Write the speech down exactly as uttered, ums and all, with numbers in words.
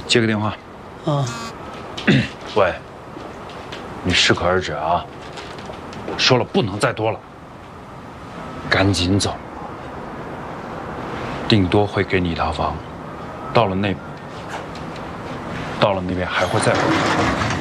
接个电话。 啊。 喂，你适可而止啊！说了不能再多了，赶紧走。顶多会给你一套房，到了那，到了那边还会再回来。